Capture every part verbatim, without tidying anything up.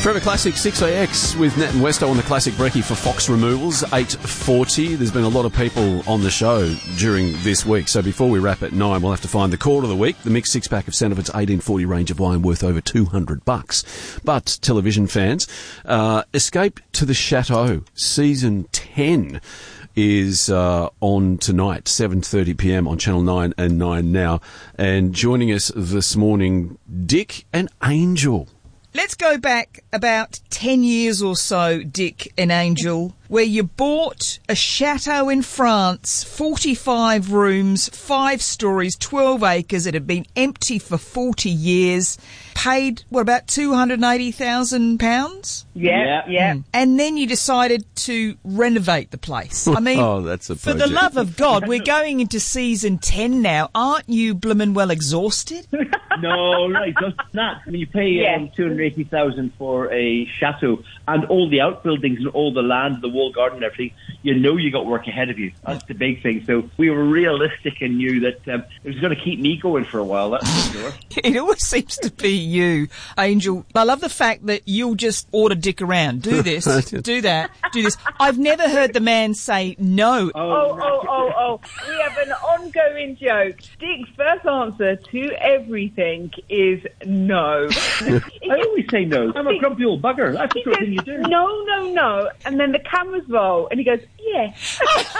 Forever Classic six A X with Nat and Westo on the Classic Brekkie for Fox Removals, eight forty. There's been a lot of people on the show during this week, so before we wrap at nine, we'll have to find the call of the week. The mixed six-pack of Centerford's eighteen forty range of wine worth over two hundred bucks. But, television fans, uh, Escape to the Chateau, Season ten is uh, on tonight, seven thirty p m on Channel nine and nine Now. And joining us this morning, Dick and Angel. Let's go back about ten years or so, Dick and Angel, where you bought a chateau in France, forty-five rooms, five stories, twelve acres. It had been empty for forty years. Paid, what, about two hundred eighty thousand pounds? Yeah, yeah. Mm. And then you decided to renovate the place. I mean, oh, that's a for the love of God, we're going into season ten now. Aren't you bloomin' well exhausted? No, right, just not. When you pay Yeah. um, two hundred eighty thousand for a chateau and all the outbuildings and all the land, the wall garden and everything, you know you got work ahead of you. That's the big thing. So we were realistic and knew that um, it was going to keep me going for a while, that's for sure. It always seems to be you, Angel. I love the fact that you'll just order Dick around. Do this, do that, do this. I've never heard the man say no. Oh, oh, oh, oh. We have an ongoing joke. Dick's first answer to everything is no. I always say no. I'm a grumpy old bugger. That's the He sort of says, thing you do. no, no, no. And then the cameras roll and he goes, yes.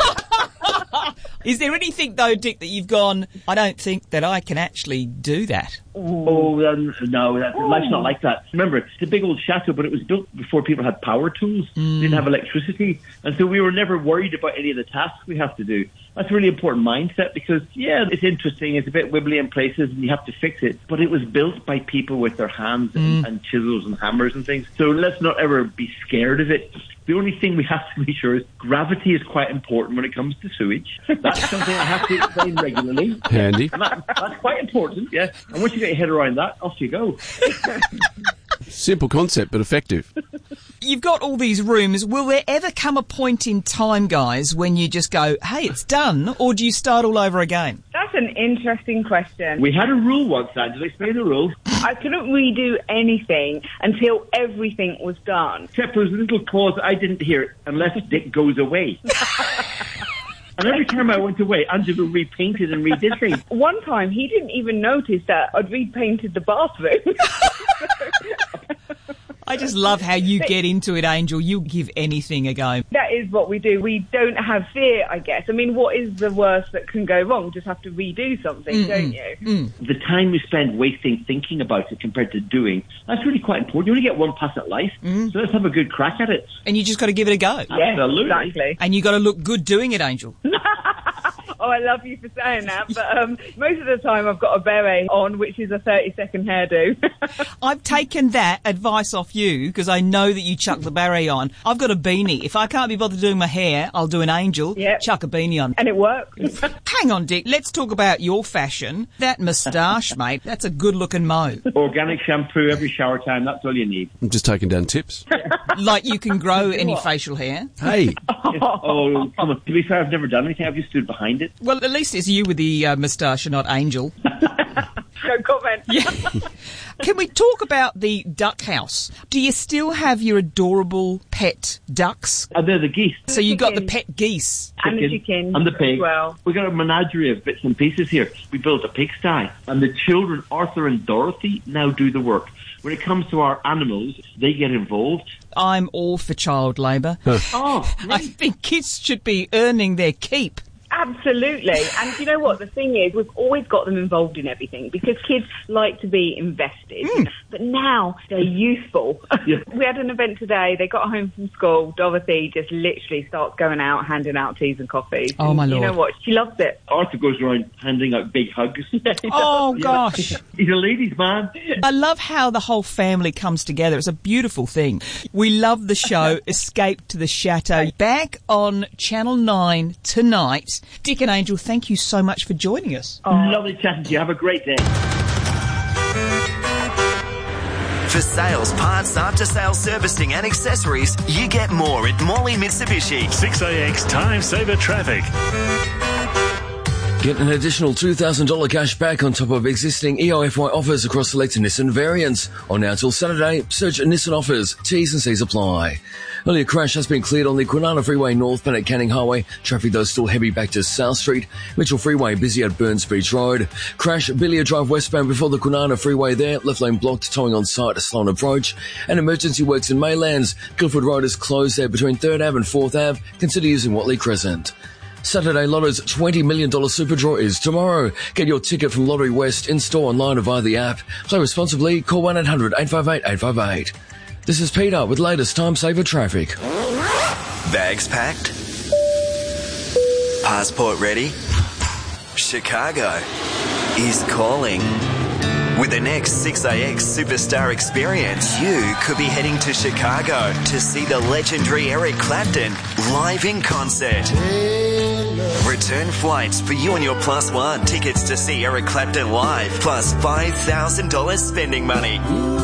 Is there anything, though, Dick, that you've gone, I don't think that I can actually do that? Oh, um, no, that, life's not like that. Remember, it's a big old chateau, but it was built before people had power tools, Mm. didn't have electricity, and so we were never worried about any of the tasks we have to do. That's a really important mindset because, yeah, it's interesting, it's a bit wibbly in places and you have to fix it, but it was built by people with their hands and, and chisels and hammers and things, so let's not ever be scared of it. The only thing we have to be sure is gravity is quite important when it comes to sewage. That's something I have to explain regularly. Handy. And that, that's quite important, yeah. And once you get your head around that, off you go. Simple concept, but effective. You've got all these rooms. Will there ever come a point in time, guys, when you just go, hey, it's done, or do you start all over again? That's an interesting question. We had a rule once, Angela. Explain the rule. I couldn't redo anything until everything was done. Except there was a little clause I didn't hear, unless Dick goes away. And every time I went away, Angela repainted and redid things. One time, he didn't even notice that I'd repainted the bathroom. I just love how you get into it, Angel. You give anything a go. That is what we do. We don't have fear, I guess. I mean, what is the worst that can go wrong? Just have to redo something, Mm-mm. don't you? Mm. The time we spend wasting thinking about it compared to doing, that's really quite important. You only get one pass at life, Mm. so let's have a good crack at it. And you just got to give it a go. Yes, Absolutely. exactly. And you got to look good doing it, Angel. Oh, I love you for saying that, but um, most of the time I've got a beret on, which is a thirty-second hairdo. I've taken that advice off you because I know that you chuck the beret on. I've got a beanie. If I can't be bothered doing my hair, I'll do an Angel. Yep. Chuck a beanie on. And it works. Hang on, Dick. Let's talk about your fashion. That moustache, mate, that's a good-looking mo. Organic shampoo every shower time, that's all you need. I'm just taking down tips. Like you can grow any facial hair. Hey, Oh, come on. To be fair, I've never done anything. I've just stood behind it. Well, at least it's you with the uh, moustache and not Angel. No comment. Yeah. Can we talk about the duck house? Do you still have your adorable pet ducks? And they're the geese. So you got the Chicken. pet geese. And the chicken and the pig. as well. We got a menagerie of bits and pieces here. We built a pigsty, and the children, Arthur and Dorothy, now do the work. When it comes to our animals, they get involved. I'm all for child labour. Oh, I think kids should be earning their keep. Absolutely. And you know what? The thing is, we've always got them involved in everything because kids like to be invested. Mm. But now they're useful. Yeah. We had an event today. They got home from school. Dorothy just literally starts going out, handing out teas and coffees. Oh, And my You Lord. know what? She loves it. Arthur goes around handing out big hugs. Oh, gosh. He's a ladies' man. I love how the whole family comes together. It's a beautiful thing. We love the show Escape to the Chateau. Back on Channel nine tonight. Dick and Angel, thank you so much for joining us. Lovely chatting to you. Have a great day. For sales, parts, after-sales servicing and accessories, you get more at Morley Mitsubishi. six A X Time Saver Traffic. Get an additional two thousand dollars cash back on top of existing E O F Y offers across selected Nissan variants. On now till Saturday, search Nissan offers. T's and C's apply. Earlier crash has been cleared on the Kwinana Freeway northbound at Canning Highway. Traffic though still heavy back to South Street. Mitchell Freeway busy at Burns Beach Road. Crash Billiard Drive westbound before the Kwinana Freeway there. Left lane blocked, towing on site, a slow approach. And emergency works in Maylands. Guildford Road is closed there between third Avenue and fourth Avenue. Consider using Watley Crescent. Saturday Lotto's twenty million dollars Super Draw is tomorrow. Get your ticket from Lottery West in-store, online or via the app. Play responsibly. Call one eight hundred eight five eight eight five eight. This is Peter with latest time saver traffic. Bags packed? Passport ready? Chicago is calling. With the next six A X Superstar experience, you could be heading to Chicago to see the legendary Eric Clapton live in concert. Return flights for you and your plus one. Tickets to see Eric Clapton live, plus five thousand dollars spending money.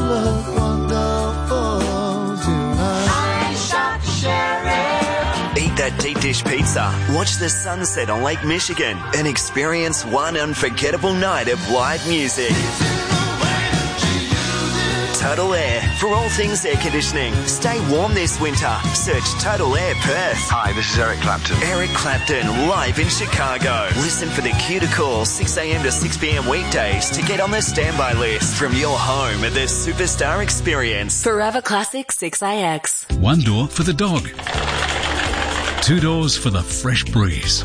Eat that deep dish pizza, watch the sunset on Lake Michigan, and experience one unforgettable night of live music. Total Air, for all things air conditioning. Stay warm this winter. Search Total Air Perth. Hi, this is Eric Clapton. Eric Clapton, live in Chicago. Listen for the cue to call six a.m. to six p.m. weekdays to get on the standby list from your home at the Superstar Experience. Forever Classic six A X. One door for the dog. Two doors for the fresh breeze.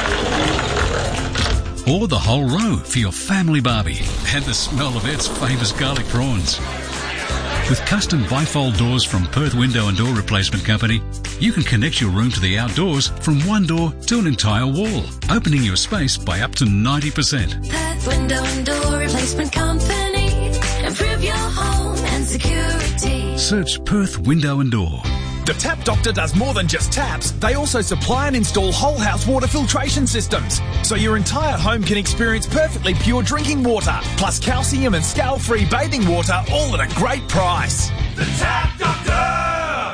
Or the whole row for your family barbie and the smell of Ed's famous garlic prawns. With custom bifold doors from Perth Window and Door Replacement Company, you can connect your room to the outdoors from one door to an entire wall, opening your space by up to ninety percent. Perth Window and Door Replacement Company. Improve your home and security. Search Perth Window and Door. The Tap Doctor does more than just taps. They also supply and install whole house water filtration systems, so your entire home can experience perfectly pure drinking water, plus calcium and scale-free bathing water, all at a great price. The Tap Doctor!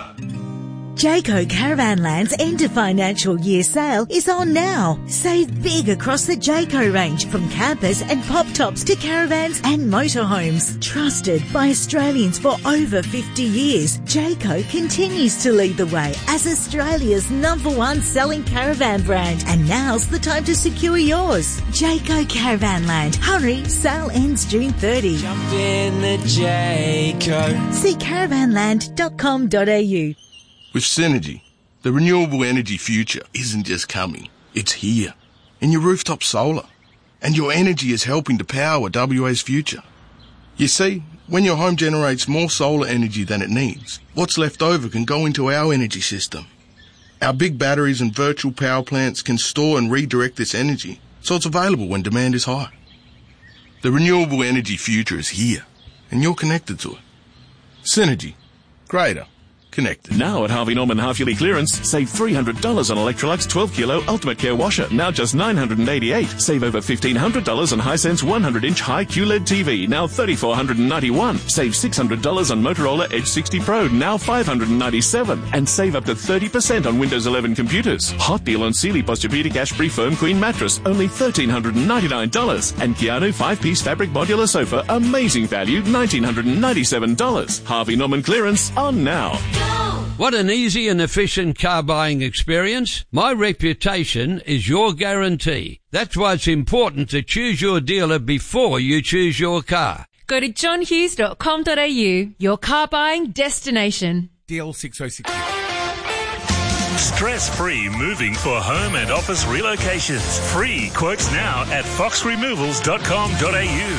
Jayco Caravanland's end of financial year sale is on now. Save big across the Jayco range, from campers and pop tops to caravans and motorhomes. Trusted by Australians for over fifty years, Jayco continues to lead the way as Australia's number one selling caravan brand. And now's the time to secure yours. Jayco Caravanland. Hurry, sale ends June thirtieth. Jump in the Jayco. See caravanland dot com dot a u. With Synergy, the renewable energy future isn't just coming, it's here. In your rooftop solar. And your energy is helping to power W A's future. You see, when your home generates more solar energy than it needs, what's left over can go into our energy system. Our big batteries and virtual power plants can store and redirect this energy, so it's available when demand is high. The renewable energy future is here, and you're connected to it. Synergy. Greater. Connected. Now at Harvey Norman half-yearly clearance, save three hundred dollars on Electrolux twelve kilo Ultimate Care washer, now just nine hundred eighty-eight dollars. Save over fifteen hundred dollars on Hisense one hundred inch high Q L E D T V, now three thousand four hundred ninety-one dollars. Save six hundred dollars on Motorola Edge sixty Pro, now five hundred ninety-seven dollars. And save up to thirty percent on Windows eleven computers. Hot deal on Sealy Posturepedic Ashbury Firm Queen mattress, only one thousand three hundred ninety-nine dollars. And Keanu five-piece fabric modular sofa, amazing value, one thousand nine hundred ninety-seven dollars. Harvey Norman clearance on now. What an easy and efficient car buying experience. My reputation is your guarantee. That's why it's important to choose your dealer before you choose your car. Go to john hughes dot com dot a u, your car buying destination. D L six oh six. Stress-free moving for home and office relocations. Free quotes now at fox removals dot com dot a u.